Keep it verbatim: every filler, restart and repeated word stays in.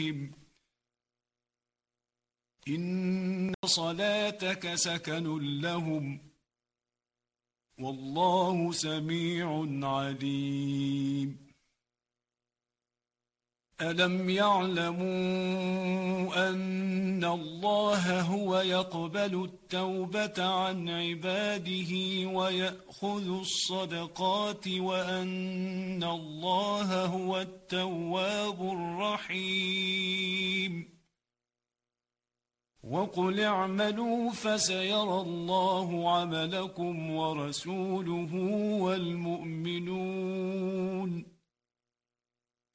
إن صلاتك سكن لهم والله سميع عليم ألم يعلموا أن الله هو يقبل التوبة عن عباده ويأخذ الصدقات وأن الله هو التواب الرحيم وقل اعملوا فسيرى الله عملكم ورسوله والمؤمنون